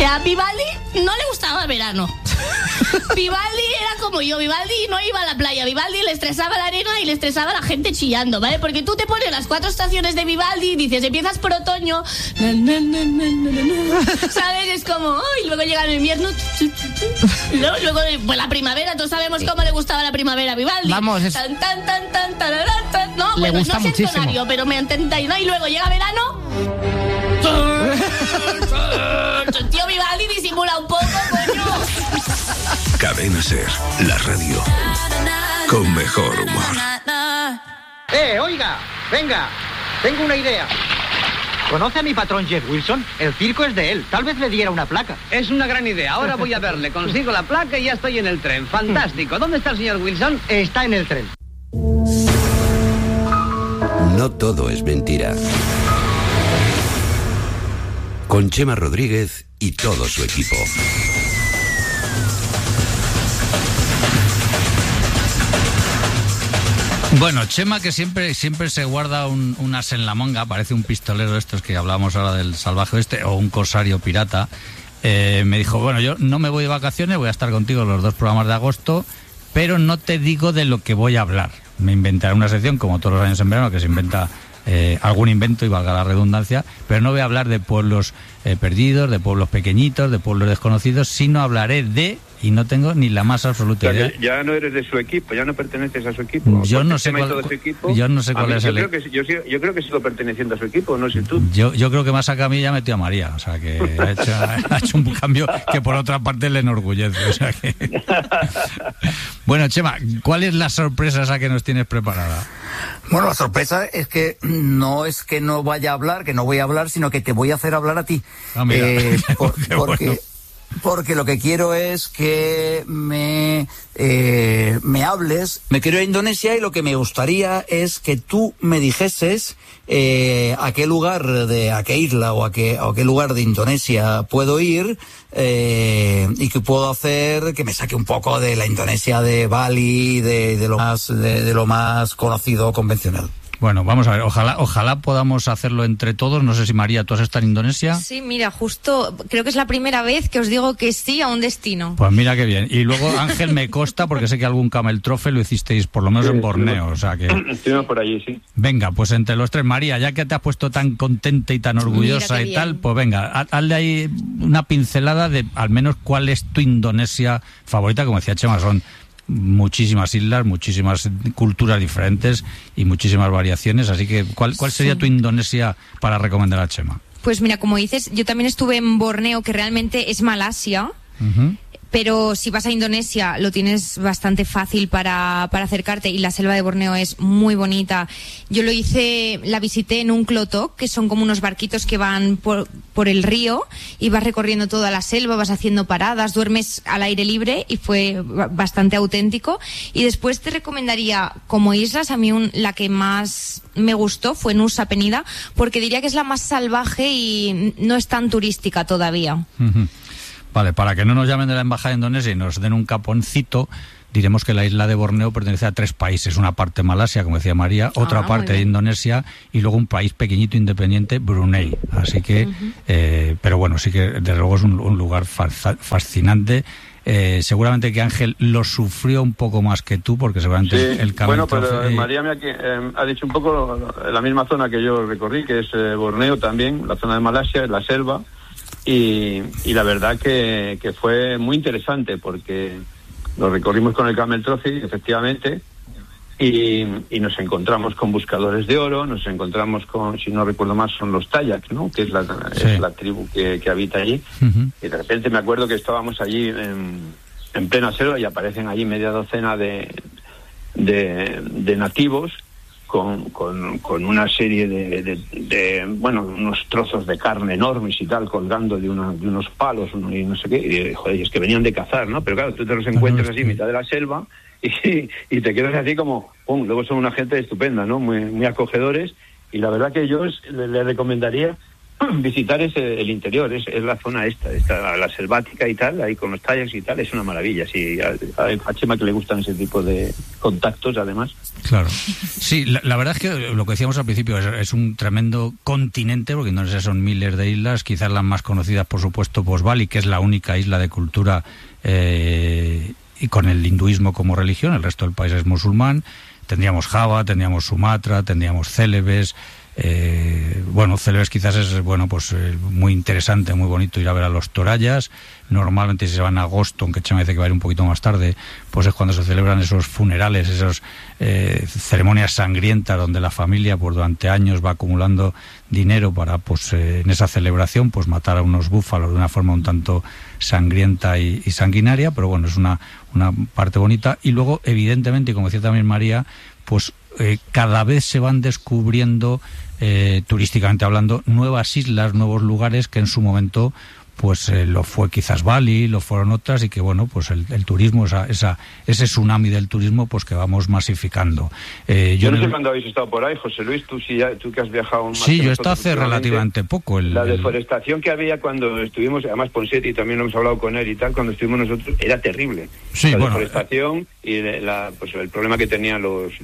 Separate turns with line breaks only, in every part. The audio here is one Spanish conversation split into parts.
sea, a Vivaldi no le gustaba el verano. Vivaldi era como yo, Vivaldi no iba a la playa, Vivaldi le estresaba la arena y le estresaba a la gente chillando, ¿vale? Porque tú te pones las 4 estaciones de Vivaldi y dices, empiezas por otoño, ¿sabes? Es como, y luego llega el invierno, y luego pues la primavera, todos sabemos cómo le gustaba la primavera a Vivaldi.
Vamos, es...
Tan, tan, tan, tan, tararán, tan. No,
le
bueno,
gusta
no sé
muchísimo.
tonario, pero me entendáis, ¿no? Y luego llega verano. Tío, Vivaldi disimula un poco, coño.
Cadena Ser, la radio con mejor humor.
Oiga, venga, tengo una idea. ¿Conoce a mi patrón Jeff Wilson? El circo es de él, tal vez le diera una placa.
Es una gran idea, ahora voy a verle, consigo la placa y ya estoy en el tren. Fantástico. ¿Dónde está el señor Wilson?
Está en el tren.
No todo es mentira. Con Chema Rodríguez y todo su equipo.
Bueno, Chema, que siempre se guarda un as en la manga, parece un pistolero de estos que hablábamos ahora del salvaje oeste, o un corsario pirata, me dijo, bueno, yo no me voy de vacaciones, voy a estar contigo los 2 programas de agosto, pero no te digo de lo que voy a hablar. Me inventaré una sección, como todos los años en verano, que se inventa algún invento, y valga la redundancia, pero no voy a hablar de pueblos perdidos, de pueblos pequeñitos, de pueblos desconocidos, sino hablaré de... Y no tengo ni la más absoluta idea.
Ya no eres de su equipo, ya no perteneces a su equipo.
Yo no sé cuál es el equipo.
Yo creo que sigo perteneciendo a su equipo, no sé tú.
Yo creo que más a Camilla metió a María, o sea que ha hecho un cambio que por otra parte le enorgullece. O sea que... Bueno, Chema, ¿cuál es la sorpresa esa que nos tienes preparada?
Bueno, la sorpresa es que no vaya a hablar, que no voy a hablar, sino que te voy a hacer hablar a ti.
Ah, mira.
Porque lo que quiero es que me hables. Me quiero ir a Indonesia y lo que me gustaría es que tú me dijeses a qué lugar a qué isla o a qué lugar de Indonesia puedo ir y que puedo hacer que me saque un poco de la Indonesia de Bali, de lo más conocido, convencional.
Bueno, vamos a ver, ojalá podamos hacerlo entre todos. No sé si, María, ¿tú has estado en Indonesia?
Sí, mira, justo creo que es la primera vez que os digo que sí a un destino.
Pues mira qué bien. Y luego, Ángel, me consta, porque sé que algún Camel Trophy lo hicisteis por lo menos en Borneo, o sea que...
Estuvimos por allí, sí.
Venga, pues entre los 3, María, ya que te has puesto tan contenta y tan orgullosa y tal, pues venga, hazle ahí una pincelada de al menos cuál es tu Indonesia favorita. Como decía Chema, son muchísimas islas, muchísimas culturas diferentes y muchísimas variaciones, así que ¿cuál sería tu Indonesia para recomendar a Chema?
Pues mira, como dices, yo también estuve en Borneo, que realmente es Malasia. Uh-huh. Pero si vas a Indonesia lo tienes bastante fácil para acercarte, y la selva de Borneo es muy bonita. Yo la visité en un klotok, que son como unos barquitos que van por el río y vas recorriendo toda la selva, vas haciendo paradas, duermes al aire libre y fue bastante auténtico. Y después te recomendaría como islas, a mí la que más me gustó fue Nusa Penida, porque diría que es la más salvaje y no es tan turística todavía.
Uh-huh. Vale, para que no nos llamen de la Embajada de Indonesia y nos den un caponcito, diremos que la isla de Borneo pertenece a 3 países. Una parte Malasia, como decía María, otra parte de Indonesia y luego un país pequeñito independiente, Brunei. Así que, pero bueno, sí que desde luego es un lugar fascinante. Seguramente que Ángel lo sufrió un poco más que tú, porque seguramente el camino...
Bueno, pero María me ha dicho un poco la misma zona que yo recorrí, que es Borneo también, la zona de Malasia, la selva. Y la verdad que fue muy interesante, porque lo recorrimos con el Camel Trophy, efectivamente, y nos encontramos con buscadores de oro, nos encontramos con, si no recuerdo mal, son los Tayaks, ¿no? Que es la tribu que habita allí. Uh-huh. Y de repente me acuerdo que estábamos allí en plena selva y aparecen allí media docena de nativos con una serie de unos trozos de carne enormes y tal, colgando de unos palos y no sé qué, y joder, es que venían de cazar, ¿no? Pero claro, tú te los encuentras así en mitad de la selva y te quedas así como, ¡pum! Luego son una gente estupenda, ¿no? Muy, muy acogedores, y la verdad que yo le recomendaría visitar el interior, es la zona esta, la selvática y tal, ahí con los kayaks y tal, es una maravilla. Sí, a Chema que le gustan ese tipo de contactos, además.
Claro. Sí, la verdad es que lo que decíamos al principio es un tremendo continente, porque Indonesia son miles de islas, quizás las más conocidas, por supuesto, pues Bali, que es la única isla de cultura y con el hinduismo como religión, el resto del país es musulmán. Tendríamos Java, tendríamos Sumatra, tendríamos Celebes. Celebes quizás es muy interesante, muy bonito ir a ver a los torayas. Normalmente si se va en agosto, aunque Chema dice que va a ir un poquito más tarde, pues es cuando se celebran esos funerales, esas ceremonias sangrientas donde la familia pues durante años va acumulando dinero para en esa celebración pues matar a unos búfalos de una forma un tanto sangrienta y sanguinaria, pero bueno, es una parte bonita. Y luego evidentemente, y como decía también María, pues cada vez se van descubriendo turísticamente hablando nuevas islas, nuevos lugares que en su momento pues lo fue quizás Bali, lo fueron otras, y que bueno, pues el turismo, ese tsunami del turismo, pues que vamos masificando.
Yo no sé cuándo habéis estado por ahí, José Luis, tú que has viajado más.
Sí, yo he estado hace relativamente poco.
La deforestación que había cuando estuvimos, además Ponseti también lo hemos hablado con él y tal, cuando estuvimos nosotros, era terrible.
Sí,
la deforestación y el problema que tenían los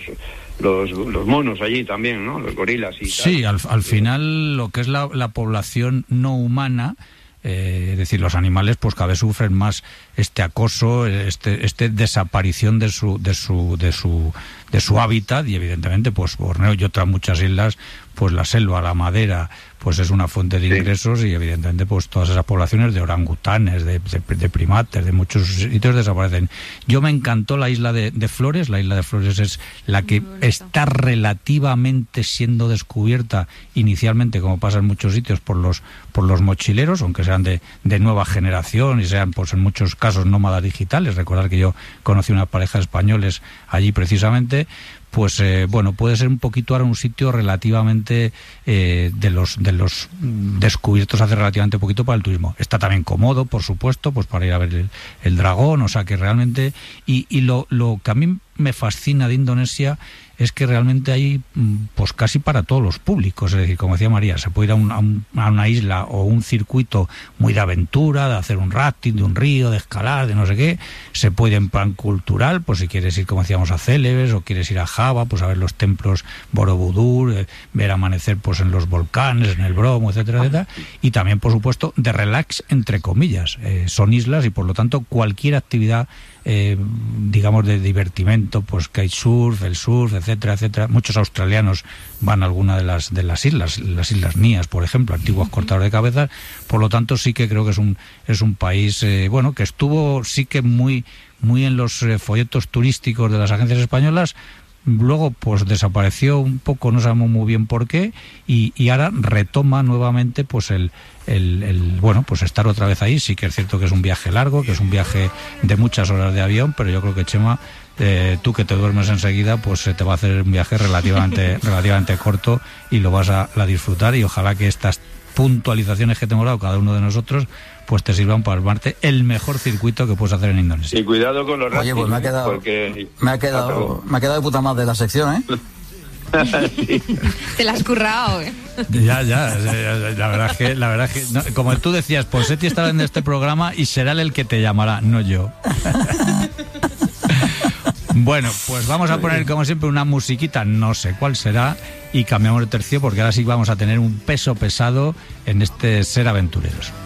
monos allí también, ¿no? Los gorilas y tal.
Sí, al final lo que es la población no humana, es decir, los animales pues cada vez sufren más este acoso, este desaparición de su hábitat, y evidentemente pues Borneo y otras muchas islas, pues la selva, la madera, pues es una fuente de ingresos, y evidentemente pues todas esas poblaciones de orangutanes, de primates, de muchos sitios desaparecen. Yo me encantó la isla de Flores. La isla de Flores es la que está relativamente siendo descubierta inicialmente, como pasa en muchos sitios, por los mochileros, aunque sean de nueva generación y sean pues en muchos casos nómadas digitales. Recordar que yo conocí una pareja de españoles allí precisamente. Pues puede ser un poquito ahora un sitio relativamente de los descubiertos hace relativamente poquito para el turismo. Está también cómodo, por supuesto, pues para ir a ver el dragón, o sea que realmente y lo que a mí me fascina de Indonesia es que realmente hay pues casi para todos los públicos. Es decir, como decía María, se puede ir a una isla o un circuito muy de aventura, de hacer un rafting, de un río, de escalar, de no sé qué. Se puede en plan cultural, pues si quieres ir, como decíamos, a Celebes, o quieres ir a Java, pues a ver los templos Borobudur, ver amanecer pues en los volcanes, en el Bromo, etcétera, etcétera. Y también, por supuesto, de relax, entre comillas. Son islas y, por lo tanto, cualquier actividad digamos de divertimento, pues kitesurf, el surf, etcétera, etcétera. Muchos australianos van a alguna de las islas, las Islas Nías, por ejemplo, antiguos cortadores de cabezas. Por lo tanto, sí que creo que es un país que estuvo sí que muy en los folletos turísticos de las agencias españolas. Luego pues desapareció un poco, no sabemos muy bien por qué, y ahora retoma nuevamente pues pues estar otra vez ahí. Sí que es cierto que es un viaje largo, que es un viaje de muchas horas de avión, pero yo creo que, Chema, tú que te duermes enseguida, pues se te va a hacer un viaje relativamente corto, y lo vas a disfrutar, y ojalá que estas puntualizaciones que te hemos dado cada uno de nosotros pues te sirvan para armarte el mejor circuito que puedes hacer en Indonesia.
Y cuidado con los
raftings. Oye, pues me ha quedado de puta madre la sección, ¿eh?
Sí.
Te la has currado, ¿eh?
Ya, la verdad es que no, como tú decías, Ponseti estará en este programa y será él el que te llamará, no yo. Bueno, pues vamos a poner como siempre una musiquita, no sé cuál será, y cambiamos de tercio, porque ahora sí vamos a tener un peso pesado en este Ser Aventureros.